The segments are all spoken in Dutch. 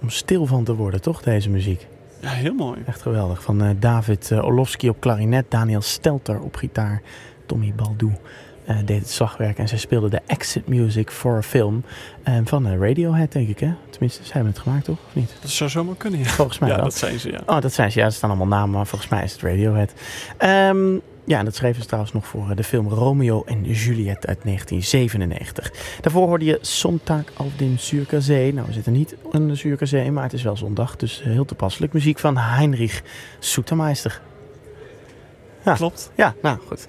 om stil van te worden, toch, deze muziek? Ja, heel mooi. Echt geweldig. Van David Orlovsky op klarinet, Daniel Stelter op gitaar, Tommy Baldou deed het slagwerk en zij speelde de exit music voor een film van Radiohead, denk ik, hè? Tenminste, zij hebben het gemaakt, toch? Of niet? Dat zou zomaar kunnen, ja. Volgens mij ja, wel. dat zijn ze, ja. Oh, dat zijn ze. Ja, er staan allemaal namen, maar volgens mij is het Radiohead. Ja, en dat schreven ze trouwens nog voor de film Romeo en Juliet uit 1997. Daarvoor hoorde je Sonntag auf dem Zürcher See. Nou, we zitten niet in de Zürcher See, maar het is wel zondag, dus heel toepasselijk. Muziek van Heinrich Sutermeister. Ja. Klopt. Ja, nou goed.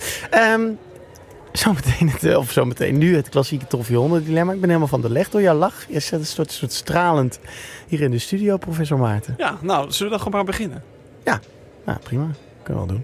Zometeen nu het klassieke Top 400 dilemma. Ik ben helemaal van de leg door jouw lach. Je zit een soort stralend hier in de studio, professor Maarten. Ja, nou, zullen we dan gewoon maar beginnen? Ja, nou, prima. Kunnen we wel doen.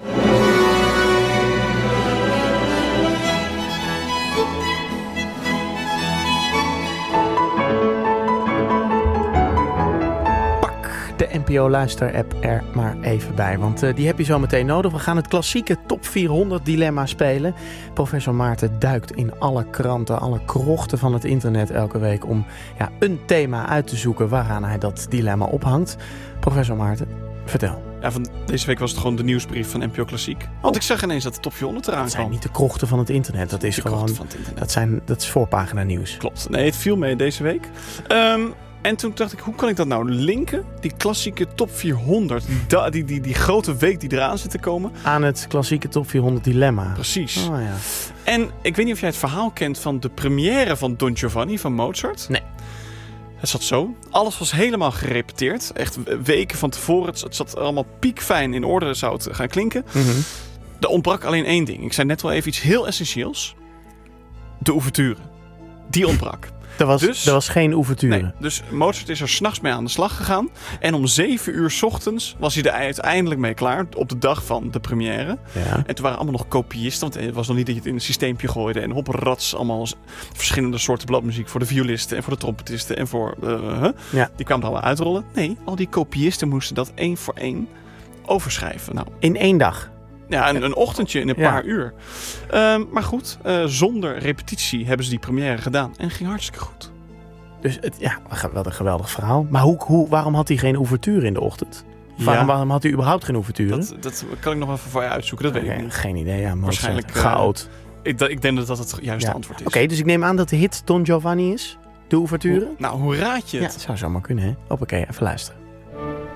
De NPO-luister-app er maar even bij, want die heb je zo meteen nodig. We gaan het klassieke Top 400 dilemma spelen. Professor Maarten duikt in alle kranten, alle krochten van het internet elke week om een thema uit te zoeken waaraan hij dat dilemma ophangt. Professor Maarten, vertel. Ja, van deze week was het gewoon de nieuwsbrief van NPO Klassiek. Want ik zag ineens dat de Top 400 eraan Dat zijn kwam. niet de krochten van het internet, dat is De gewoon... krochten van het internet. Dat is voorpagina nieuws. Klopt. Nee, het viel mee deze week. En toen dacht ik, hoe kan ik dat nou linken? Die klassieke Top 400. Die grote week die eraan zit te komen. Aan het klassieke Top 400 dilemma. Precies. Oh, ja. En ik weet niet of jij het verhaal kent van de première van Don Giovanni van Mozart. Nee. Het zat zo. Alles was helemaal gerepeteerd. Echt weken van tevoren. Het zat allemaal piekfijn in orde, zou het gaan klinken. Mm-hmm. Er ontbrak alleen één ding. Ik zei net wel even iets heel essentieels. De ouverture. Die ontbrak. Er was geen ouverture. Nee, dus Mozart is er 's nachts mee aan de slag gegaan. En om 7 uur 's ochtends was hij er uiteindelijk mee klaar. Op de dag van de première. Ja. En toen waren allemaal nog kopiisten. Want het was nog niet dat je het in een systeempje gooide. En hopperrats, allemaal verschillende soorten bladmuziek. Voor de violisten en voor de trompetisten. En voor... Ja. Die kwamen er allemaal uitrollen. Nee, al die kopiisten moesten dat 1 voor 1 overschrijven. Nou, In 1 dag. ja, een ochtendje in een paar uur. Maar goed, zonder repetitie hebben ze die première gedaan. En ging hartstikke goed. Dus wat een geweldig verhaal. Maar waarom had hij geen ouverture in de ochtend? Waarom had hij überhaupt geen ouverture? Dat kan ik nog even voor je uitzoeken, dat weet ik niet. Geen idee, ja. Waarschijnlijk chaot. Ik denk dat dat het juiste antwoord is. Oké, dus ik neem aan dat de hit Don Giovanni is. De ouverture. Hoe raad je het? Ja, dat zou zomaar kunnen, hè? Hoppakee, even luisteren.